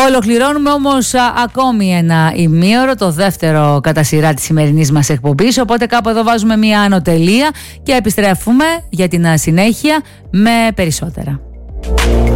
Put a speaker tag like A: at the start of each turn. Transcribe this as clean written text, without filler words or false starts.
A: Ολοκληρώνουμε όμως ακόμη ένα ημίωρο, το δεύτερο κατά σειρά της σημερινής μας εκπομπής, οπότε κάπου εδώ βάζουμε μία ανωτελεία και επιστρέφουμε για την συνέχεια με περισσότερα.